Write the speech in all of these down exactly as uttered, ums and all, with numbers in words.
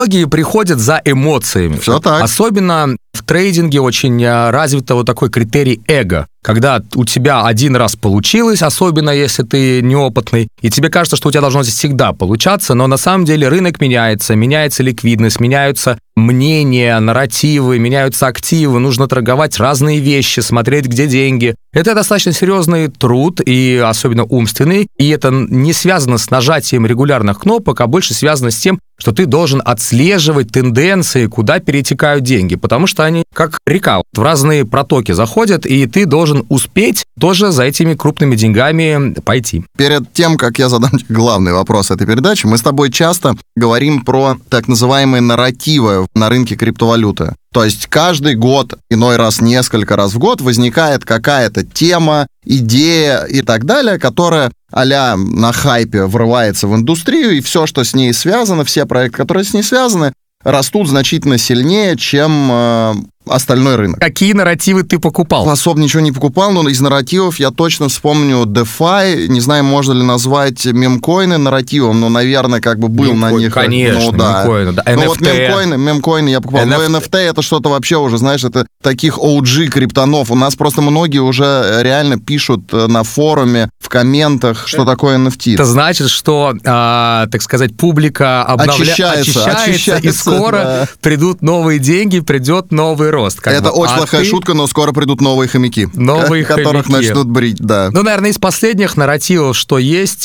Многие приходят за эмоциями. Все так. Особенно в трейдинге очень развито вот такой критерий эго. Когда у тебя один раз получилось, особенно если ты неопытный, и тебе кажется, что у тебя должно здесь всегда получаться, но на самом деле рынок меняется, меняется ликвидность, меняются мнения, нарративы, меняются активы, нужно торговать разные вещи, смотреть, где деньги. Это достаточно серьезный труд, и особенно умственный, и это не связано с нажатием регулярных кнопок, а больше связано с тем, что ты должен отслеживать тенденции, куда перетекают деньги, потому что они как река в разные протоки заходят, и ты должен успеть тоже за этими крупными деньгами пойти. Перед тем, как я задам тебе главный вопрос этой передачи, мы с тобой часто говорим про так называемые нарративы на рынке криптовалюты. То есть каждый год, иной раз несколько раз в год, возникает какая-то тема, идея и так далее, которая а-ля на хайпе врывается в индустрию, и все, что с ней связано, все проекты, которые с ней связаны, растут значительно сильнее, чем э, остальной рынок. Какие нарративы ты покупал? Особо ничего не покупал, но из нарративов я точно вспомню DeFi. Не знаю, можно ли назвать мемкоины нарративом, но, наверное, как бы был Мемкоин, на них... Конечно, ну, да. мемкоины, да. Ну, вот мемкоины, мемкоины я покупал. эн эф ти. Но эн эф ти это что-то вообще уже, знаешь, это таких о джи криптонов. У нас просто многие уже реально пишут на форуме, в комментах, что такое эн эф ти. Это значит, что, а, так сказать, публика обновля... очищается, очищается, очищается, и скоро да. придут новые деньги, придет новый рост. Это бы. очень а плохая ты... шутка, но скоро придут новые хомяки, новые которых хомяки. начнут брить, да. Ну, наверное, из последних нарративов, что есть,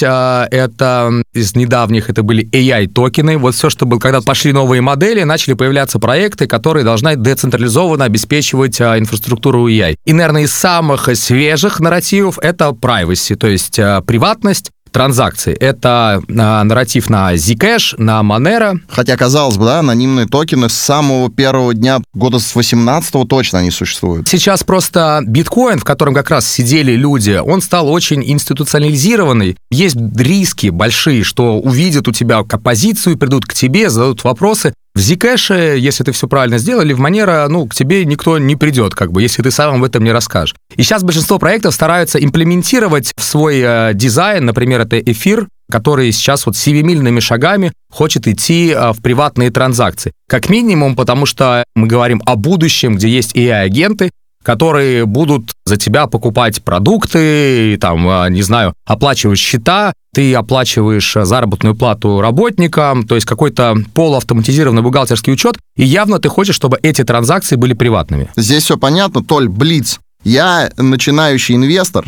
это из недавних, это были эй ай-токены. Вот все, что было, когда пошли новые модели, начали появляться проекты, которые должны децентрализованно обеспечивать инфраструктуру эй ай. И, наверное, из самых свежих нарративов это privacy, то есть приватность, транзакции. Это а, нарратив на Zcash, на Monero. Хотя, казалось бы, да, анонимные токены с самого первого дня года с восемнадцатого точно они существуют. Сейчас просто биткоин, в котором как раз сидели люди, он стал очень институционализированный. Есть риски большие, что увидят у тебя позицию, придут к тебе, зададут вопросы. В Zcash, если ты все правильно сделал, или в Monero, ну, к тебе никто не придет, как бы, если ты сам об этом не расскажешь. И сейчас большинство проектов стараются имплементировать в свой э, дизайн, например, это эфир, который сейчас вот семимильными шагами хочет идти э, в приватные транзакции. Как минимум, потому что мы говорим о будущем, где есть эй ай-агенты, которые будут за тебя покупать продукты, там, не знаю, оплачивать счета, ты оплачиваешь заработную плату работникам, то есть какой-то полуавтоматизированный бухгалтерский учет, и явно ты хочешь, чтобы эти транзакции были приватными. Здесь все понятно, Толь, блиц. Я начинающий инвестор,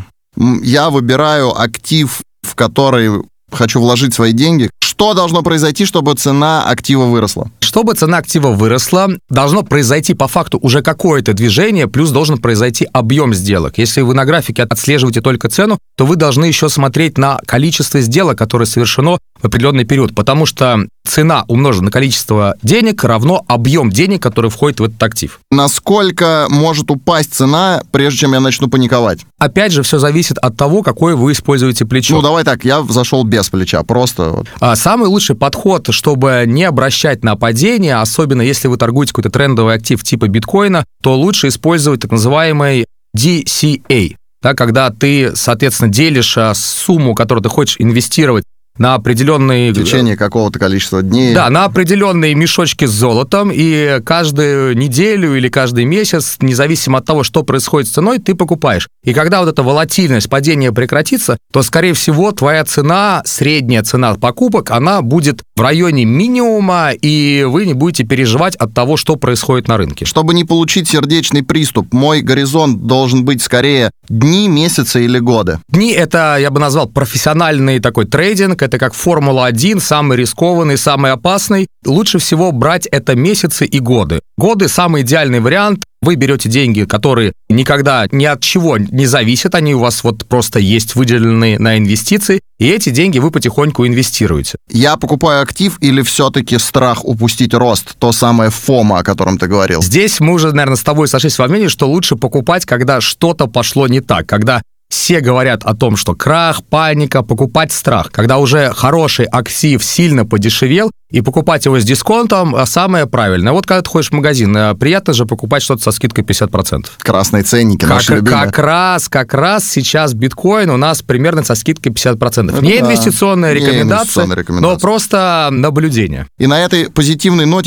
я выбираю актив, в который хочу вложить свои деньги. Что должно произойти, чтобы цена актива выросла? Чтобы цена актива выросла, должно произойти по факту уже какое-то движение, плюс должен произойти объем сделок. Если вы на графике отслеживаете только цену, то вы должны еще смотреть на количество сделок, которое совершено в определенный период, потому что цена умножена на количество денег равно объем денег, который входит в этот актив. Насколько может упасть цена, прежде чем я начну паниковать? Опять же, все зависит от того, какое вы используете плечо. Ну, давай так, я зашел без плеча, просто... А, самый лучший подход, чтобы не обращать на падение, особенно если вы торгуете какой-то трендовый актив типа биткоина, то лучше использовать так называемый ди си эй, да, когда ты, соответственно, делишь сумму, которую ты хочешь инвестировать, на определенные... В течение какого-то количества дней. Да, на определенные мешочки с золотом, и каждую неделю или каждый месяц, независимо от того, что происходит с ценой, ты покупаешь. И когда вот эта волатильность, падение прекратится, то, скорее всего, твоя цена, средняя цена покупок, она будет в районе минимума, и вы не будете переживать от того, что происходит на рынке. Чтобы не получить сердечный приступ, мой горизонт должен быть скорее дни, месяцы или годы. Дни — это, я бы назвал, профессиональный такой трейдинг, это как Формула один, самый рискованный, самый опасный. Лучше всего брать это месяцы и годы. Годы — самый идеальный вариант. Вы берете деньги, которые никогда ни от чего не зависят, они у вас вот просто есть выделенные на инвестиции, и эти деньги вы потихоньку инвестируете. Я покупаю актив или все-таки страх упустить рост, то самое фома, о котором ты говорил? Здесь мы уже, наверное, с тобой сошлись во мнении, что лучше покупать, когда что-то пошло не так, когда Все говорят о том, что крах, паника, покупать страх. Когда уже хороший актив сильно подешевел, и покупать его с дисконтом самое правильное. Вот когда ты ходишь в магазин, приятно же покупать что-то со скидкой пятьдесят процентов. Красные ценники, как, наши любимые. Как раз, как раз сейчас биткоин у нас примерно со скидкой пятьдесят процентов. Это не, да. инвестиционная рекомендация, не инвестиционная рекомендация, но просто наблюдение. И на этой позитивной ноте